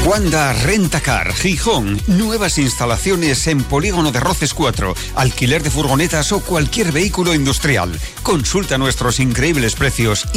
Wanda Rentacar, Gijón. Nuevas instalaciones en Polígono de Roces 4. Alquiler de furgonetas o cualquier vehículo industrial. Consulta nuestros increíbles precios